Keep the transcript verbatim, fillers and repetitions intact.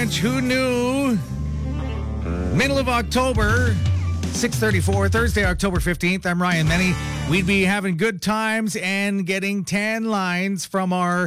Who knew? Middle of October, six thirty-four, Thursday, October fifteenth. I'm Ryan Menny. We'd be having good times and getting tan lines from our